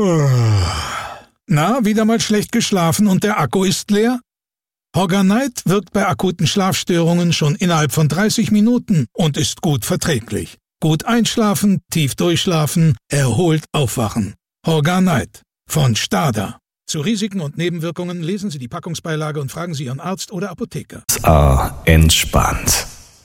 Na, wieder mal schlecht geschlafen und der Akku ist leer? Horganite wirkt bei akuten Schlafstörungen schon innerhalb von 30 Minuten und ist gut verträglich. Gut einschlafen, tief durchschlafen, erholt aufwachen. Horganite von Stada. Zu Risiken und Nebenwirkungen lesen Sie die Packungsbeilage und fragen Sie Ihren Arzt oder Apotheker. Entspannt.